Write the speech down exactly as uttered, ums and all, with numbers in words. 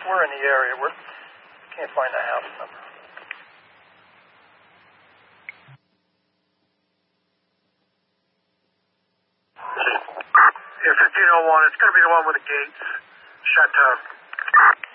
we're in the area. We're can't find the house number. Yeah, fifteen oh one. It's going to be the one with the gates. Chateau.